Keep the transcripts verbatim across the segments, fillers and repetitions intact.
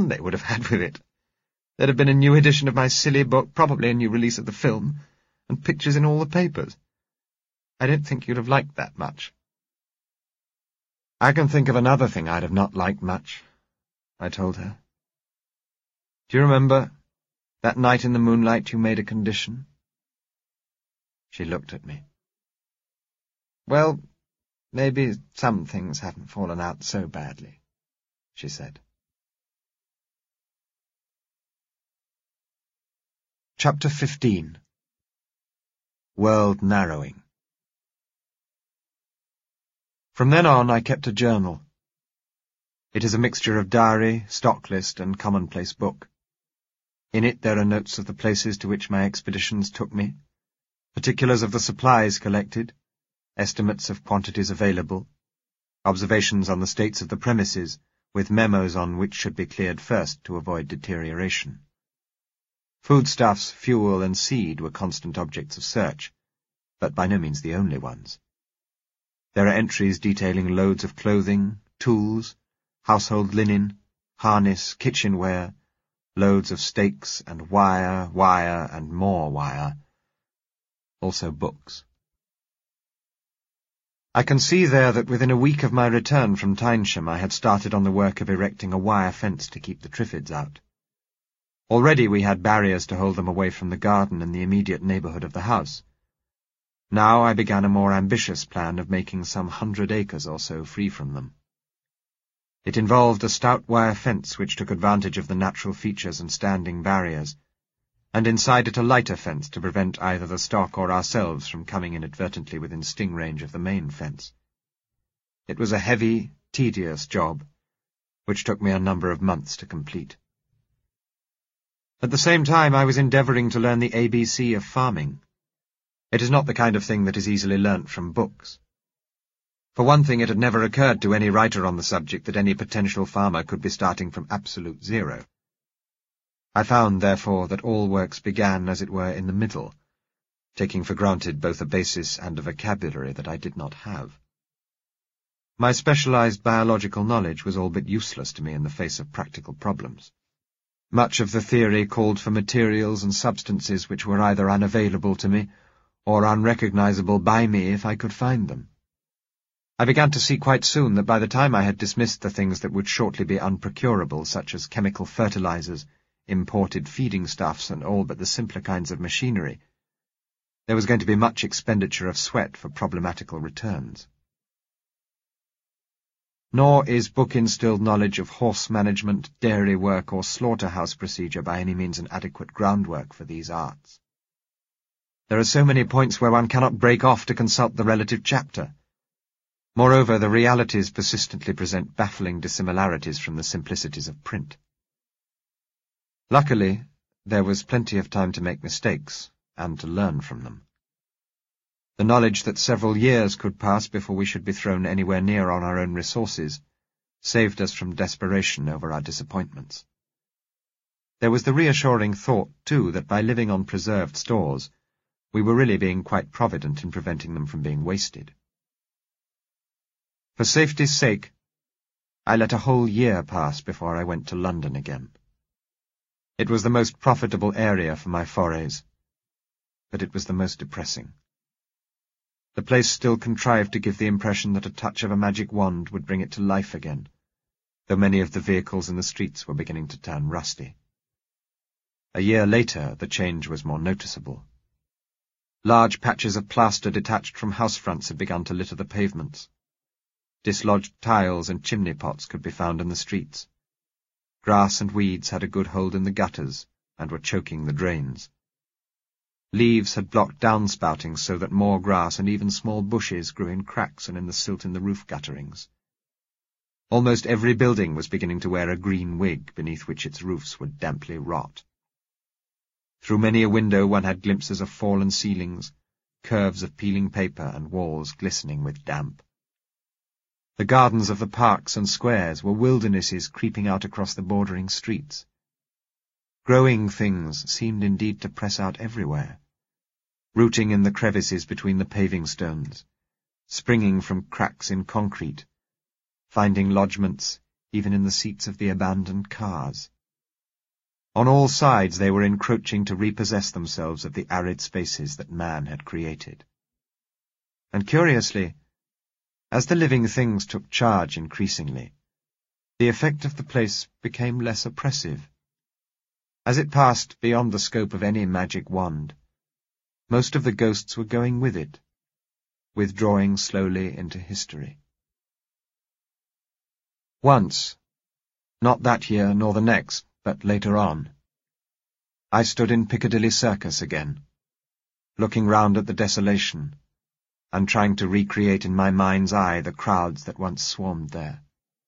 they would have had with it. There'd have been a new edition of my silly book, probably a new release of the film, and pictures in all the papers. I don't think you'd have liked that much. I can think of another thing I'd have not liked much, I told her. Do you remember that night in the moonlight you made a condition? She looked at me. Well, maybe some things haven't fallen out so badly, she said. Chapter fifteen. World Narrowing. From then on I kept a journal. It is a mixture of diary, stock list, and commonplace book. In it there are notes of the places to which my expeditions took me, particulars of the supplies collected, estimates of quantities available, observations on the states of the premises, with memos on which should be cleared first to avoid deterioration. Foodstuffs, fuel, and seed were constant objects of search, but by no means the only ones. There are entries detailing loads of clothing, tools, household linen, harness, kitchenware, loads of stakes and wire, wire, and more wire. Also books. I can see there that within a week of my return from Tynesham I had started on the work of erecting a wire fence to keep the Triffids out. Already we had barriers to hold them away from the garden and the immediate neighbourhood of the house. Now I began a more ambitious plan of making some hundred acres or so free from them. It involved a stout wire fence which took advantage of the natural features and standing barriers, and inside it a lighter fence to prevent either the stock or ourselves from coming inadvertently within sting range of the main fence. It was a heavy, tedious job, which took me a number of months to complete. At the same time I was endeavouring to learn the A B C of farming. It is not the kind of thing that is easily learnt from books. For one thing, it had never occurred to any writer on the subject that any potential farmer could be starting from absolute zero. I found, therefore, that all works began, as it were, in the middle, taking for granted both a basis and a vocabulary that I did not have. My specialized biological knowledge was all but useless to me in the face of practical problems. Much of the theory called for materials and substances which were either unavailable to me or unrecognizable by me if I could find them. I began to see quite soon that by the time I had dismissed the things that would shortly be unprocurable, such as chemical fertilizers, imported feeding stuffs, and all but the simpler kinds of machinery, there was going to be much expenditure of sweat for problematical returns. Nor is book-instilled knowledge of horse management, dairy work, or slaughterhouse procedure by any means an adequate groundwork for these arts. There are so many points where one cannot break off to consult the relative chapter. Moreover, the realities persistently present baffling dissimilarities from the simplicities of print. Luckily, there was plenty of time to make mistakes, and to learn from them. The knowledge that several years could pass before we should be thrown anywhere near on our own resources saved us from desperation over our disappointments. There was the reassuring thought, too, that by living on preserved stores, we were really being quite provident in preventing them from being wasted. For safety's sake, I let a whole year pass before I went to London again. It was the most profitable area for my forays, but it was the most depressing. The place still contrived to give the impression that a touch of a magic wand would bring it to life again, though many of the vehicles in the streets were beginning to turn rusty. A year later, the change was more noticeable. Large patches of plaster detached from house fronts had begun to litter the pavements. Dislodged tiles and chimney pots could be found in the streets. Grass and weeds had a good hold in the gutters and were choking the drains. Leaves had blocked downspouting so that more grass and even small bushes grew in cracks and in the silt in the roof gutterings. Almost every building was beginning to wear a green wig beneath which its roofs would damply rot. Through many a window one had glimpses of fallen ceilings, curves of peeling paper, and walls glistening with damp. The gardens of the parks and squares were wildernesses creeping out across the bordering streets. Growing things seemed indeed to press out everywhere, rooting in the crevices between the paving stones, springing from cracks in concrete, finding lodgments even in the seats of the abandoned cars. On all sides they were encroaching to repossess themselves of the arid spaces that man had created. And curiously, as the living things took charge increasingly, the effect of the place became less oppressive. As it passed beyond the scope of any magic wand, most of the ghosts were going with it, withdrawing slowly into history. Once, not that year nor the next, but later on, I stood in Piccadilly Circus again, looking round at the desolation, and trying to recreate in my mind's eye the crowds that once swarmed there.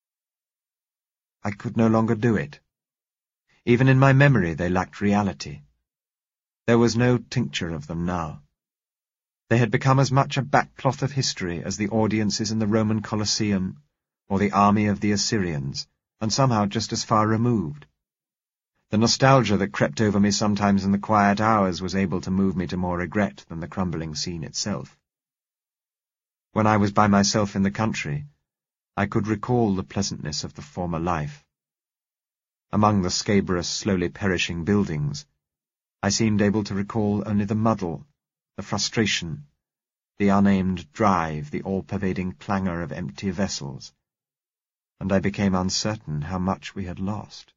I could no longer do it. Even in my memory they lacked reality. There was no tincture of them now. They had become as much a backcloth of history as the audiences in the Roman Colosseum or the army of the Assyrians, and somehow just as far removed. The nostalgia that crept over me sometimes in the quiet hours was able to move me to more regret than the crumbling scene itself. When I was by myself in the country, I could recall the pleasantness of the former life. Among the scabrous, slowly perishing buildings, I seemed able to recall only the muddle, the frustration, the unaimed drive, the all-pervading clangor of empty vessels, and I became uncertain how much we had lost.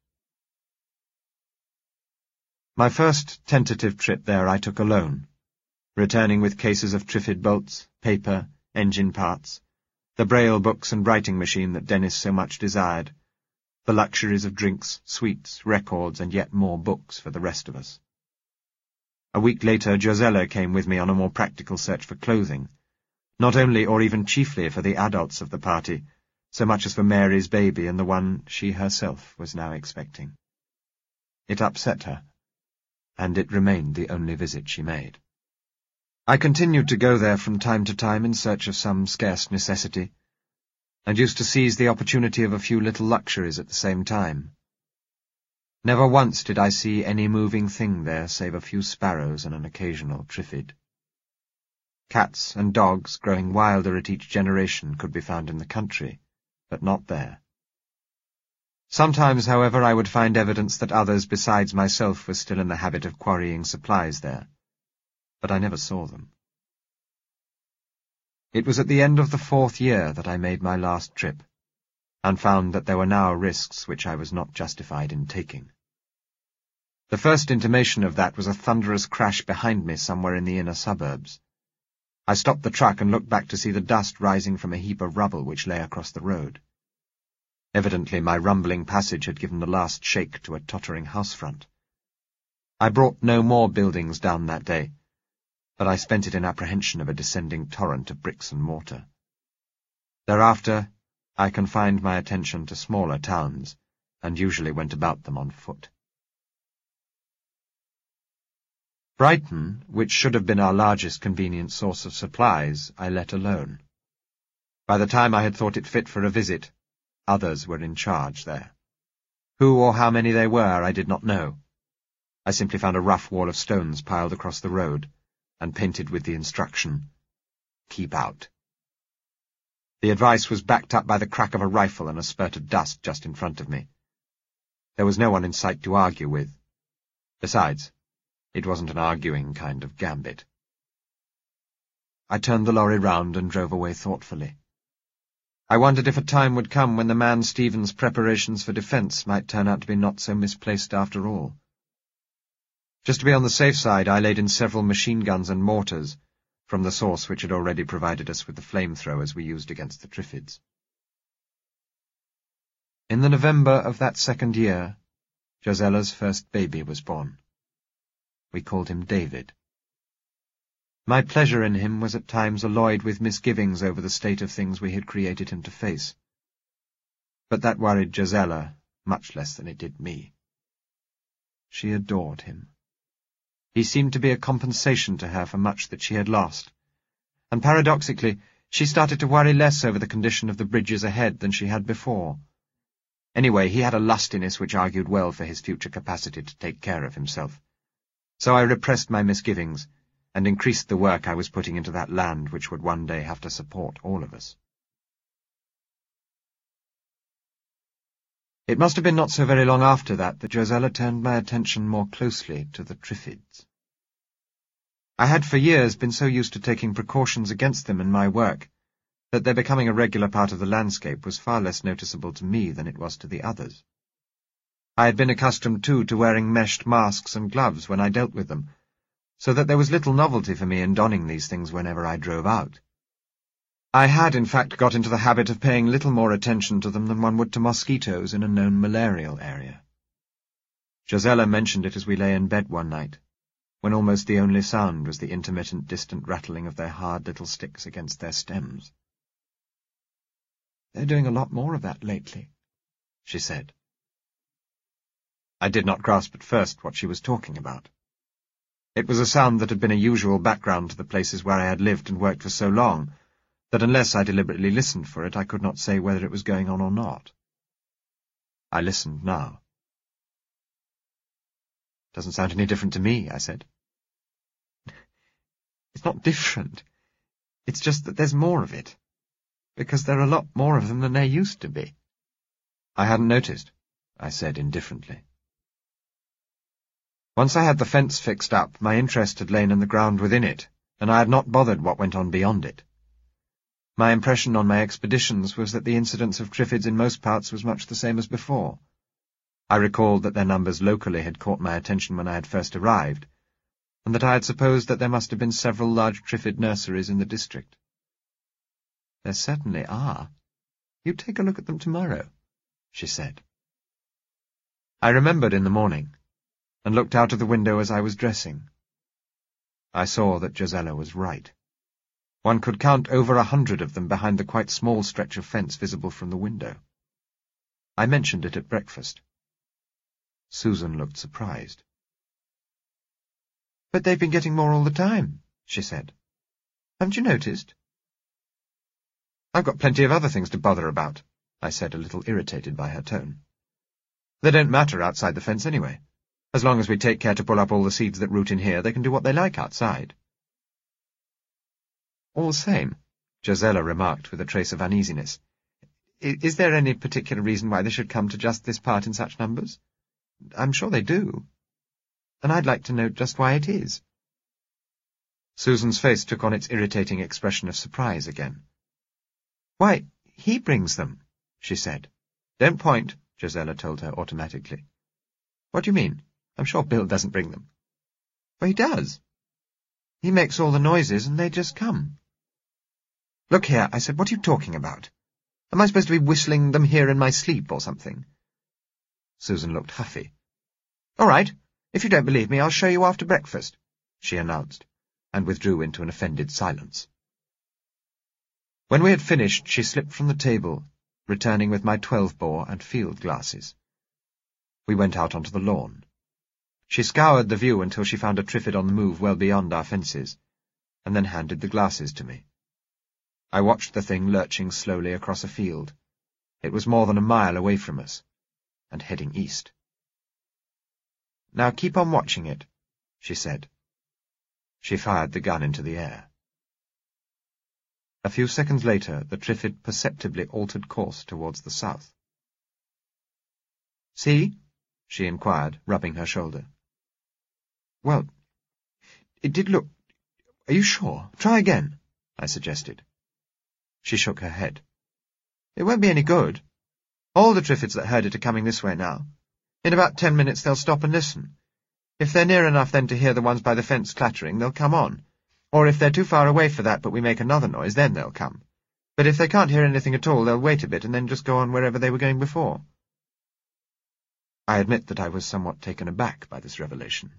My first tentative trip there I took alone, returning with cases of Triffid bolts, paper, engine parts, the braille books and writing machine that Dennis so much desired, the luxuries of drinks, sweets, records, and yet more books for the rest of us. A week later, Josella came with me on a more practical search for clothing, not only or even chiefly for the adults of the party, so much as for Mary's baby and the one she herself was now expecting. It upset her, and it remained the only visit she made. I continued to go there from time to time in search of some scarce necessity, and used to seize the opportunity of a few little luxuries at the same time. Never once did I see any moving thing there save a few sparrows and an occasional Triffid. Cats and dogs, growing wilder at each generation, could be found in the country, but not there. Sometimes, however, I would find evidence that others besides myself were still in the habit of quarrying supplies there, but I never saw them. It was at the end of the fourth year that I made my last trip, and found that there were now risks which I was not justified in taking. The first intimation of that was a thunderous crash behind me somewhere in the inner suburbs. I stopped the truck and looked back to see the dust rising from a heap of rubble which lay across the road. Evidently my rumbling passage had given the last shake to a tottering house front. I brought no more buildings down that day, but I spent it in apprehension of a descending torrent of bricks and mortar. Thereafter, I confined my attention to smaller towns, and usually went about them on foot. Brighton, which should have been our largest convenient source of supplies, I let alone. By the time I had thought it fit for a visit, others were in charge there. Who or how many they were, I did not know. I simply found a rough wall of stones piled across the road, and painted with the instruction, "Keep out." The advice was backed up by the crack of a rifle and a spurt of dust just in front of me. There was no one in sight to argue with. Besides, it wasn't an arguing kind of gambit. I turned the lorry round and drove away thoughtfully. I wondered if a time would come when the man Stephen's preparations for defence might turn out to be not so misplaced after all. Just to be on the safe side, I laid in several machine guns and mortars, from the source which had already provided us with the flamethrowers we used against the Triffids. In the November of that second year, Josella's first baby was born. We called him David. My pleasure in him was at times alloyed with misgivings over the state of things we had created him to face. But that worried Josella much less than it did me. She adored him. He seemed to be a compensation to her for much that she had lost, and paradoxically, she started to worry less over the condition of the bridges ahead than she had before. Anyway, he had a lustiness which argued well for his future capacity to take care of himself. So I repressed my misgivings, and increased the work I was putting into that land which would one day have to support all of us. It must have been not so very long after that that Josella turned my attention more closely to the Triffids. I had for years been so used to taking precautions against them in my work that their becoming a regular part of the landscape was far less noticeable to me than it was to the others. I had been accustomed, too, to wearing meshed masks and gloves when I dealt with them, so that there was little novelty for me in donning these things whenever I drove out. I had, in fact, got into the habit of paying little more attention to them than one would to mosquitoes in a known malarial area. Josella mentioned it as we lay in bed one night, when almost the only sound was the intermittent distant rattling of their hard little sticks against their stems. "They're doing a lot more of that lately," she said. I did not grasp at first what she was talking about. It was a sound that had been a usual background to the places where I had lived and worked for so long, that unless I deliberately listened for it, I could not say whether it was going on or not. I listened now. "Doesn't sound any different to me," I said. "It's not different. It's just that there's more of it, because there are a lot more of them than there used to be." "I hadn't noticed," I said indifferently. Once I had the fence fixed up, my interest had lain in the ground within it, and I had not bothered what went on beyond it. My impression on my expeditions was that the incidence of Triffids in most parts was much the same as before. I recalled that their numbers locally had caught my attention when I had first arrived, and that I had supposed that there must have been several large Triffid nurseries in the district. "There certainly are. You take a look at them tomorrow," she said. I remembered in the morning, and looked out of the window as I was dressing. I saw that Josella was right. One could count over a hundred of them behind the quite small stretch of fence visible from the window. I mentioned it at breakfast. Susan looked surprised. "But they've been getting more all the time," she said. "Haven't you noticed?" "I've got plenty of other things to bother about," I said, a little irritated by her tone. "They don't matter outside the fence anyway. As long as we take care to pull up all the seeds that root in here, they can do what they like outside." "All the same," Josella remarked with a trace of uneasiness, "is there any particular reason why they should come to just this part in such numbers? I'm sure they do. And I'd like to know just why it is." Susan's face took on its irritating expression of surprise again. "Why, he brings them," she said. "Don't point," Josella told her automatically. "What do you mean? I'm sure Bill doesn't bring them." "Well, he does. He makes all the noises, and they just come." "Look here," I said, "what are you talking about? Am I supposed to be whistling them here in my sleep or something?" Susan looked huffy. "All right, if you don't believe me, I'll show you after breakfast," she announced, and withdrew into an offended silence. When we had finished, she slipped from the table, returning with my twelve-bore and field glasses. We went out onto the lawn. She scoured the view until she found a Triffid on the move well beyond our fences, and then handed the glasses to me. I watched the thing lurching slowly across a field. It was more than a mile away from us, and heading east. "Now keep on watching it," she said. She fired the gun into the air. A few seconds later, the Triffid perceptibly altered course towards the south. "See?" she inquired, rubbing her shoulder. "Well, it did look— Are you sure? Try again," I suggested. She shook her head. "It won't be any good. All the Triffids that heard it are coming this way now. In about ten minutes they'll stop and listen. If they're near enough then to hear the ones by the fence clattering, they'll come on. Or if they're too far away for that but we make another noise, then they'll come. But if they can't hear anything at all, they'll wait a bit and then just go on wherever they were going before." I admit that I was somewhat taken aback by this revelation.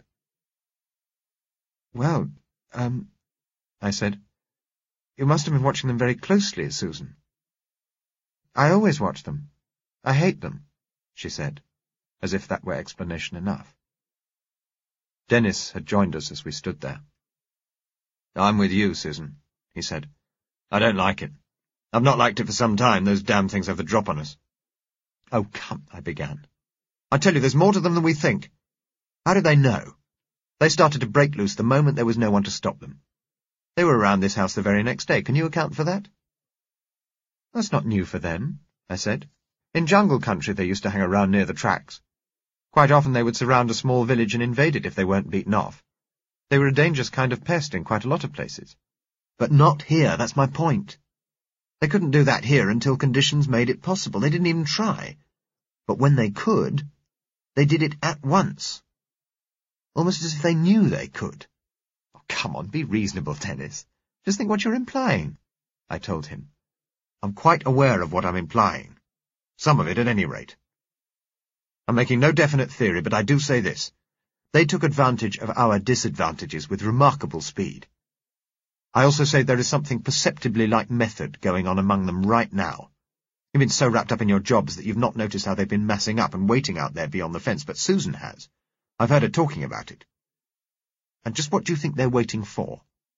"Well, um," I said, "you must have been watching them very closely, Susan." "I always watch them. I hate them," she said, as if that were explanation enough. Dennis had joined us as we stood there. "I'm with you, Susan," he said. "I don't like it. I've not liked it for some time. Those damn things have the drop on us." "Oh, come," I began. "I tell you, there's more to them than we think. How did they know? They started to break loose the moment there was no one to stop them. They were around this house the very next day. Can you account for that?" "That's not new for them," I said. In jungle country they used to hang around near the tracks. Quite often they would surround a small village and invade it if they weren't beaten off. They were a dangerous kind of pest in quite a lot of places. But not here, that's my point. They couldn't do that here until conditions made it possible. They didn't even try. But when they could, they did it at once. Almost as if they knew they could. Oh, come on, be reasonable, Dennis. Just think what you're implying, I told him. I'm quite aware of what I'm implying. Some of it, at any rate. I'm making no definite theory, but I do say this. They took advantage of our disadvantages with remarkable speed. I also say there is something perceptibly like method going on among them right now. You've been so wrapped up in your jobs that you've not noticed how they've been massing up and waiting out there beyond the fence, but Susan has. I've heard her talking about it. And just what do you think they're waiting for?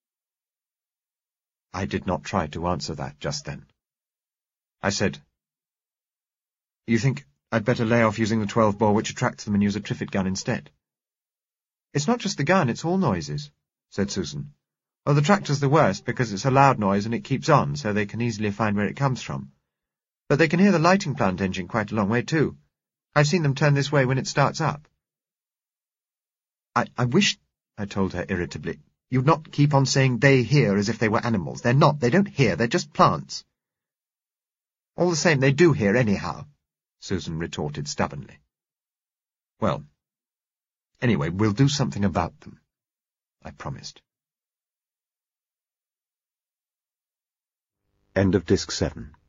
I did not try to answer that just then. I said, You think I'd better lay off using the twelve bore which attracts them and use a Triffid gun instead? It's not just the gun, it's all noises, said Susan. Well, the tractor's the worst because it's a loud noise and it keeps on, so they can easily find where it comes from. But they can hear the lighting plant engine quite a long way, too. I've seen them turn this way when it starts up. I, I wish, I told her irritably, you'd not keep on saying they hear as if they were animals. They're not. They don't hear. They're just plants. All the same, they do hear anyhow, Susan retorted stubbornly. Well, anyway, we'll do something about them, I promised. End of Disc seven.